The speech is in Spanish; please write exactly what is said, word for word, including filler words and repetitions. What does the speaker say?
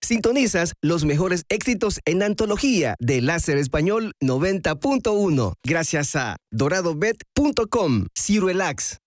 Sintonizas los mejores éxitos en antología de Láser Español noventa punto uno. Gracias a dorado bet punto com, Cirelax,